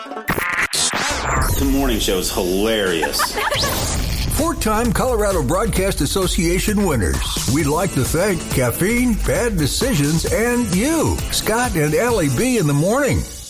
The morning show is hilarious. Four-time Colorado Broadcast Association winners. We'd like to thank Caffeine, Bad Decisions, and you, Scott and Allie B. in the morning.